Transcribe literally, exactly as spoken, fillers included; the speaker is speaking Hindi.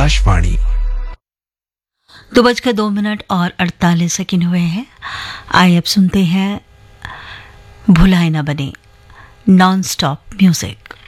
आकाशवाणी। दो बजकर दो मिनट और अड़तालीस सेकंड हुए हैं। आइए अब सुनते हैं भुलाए ना बने नॉन स्टॉप म्यूजिक।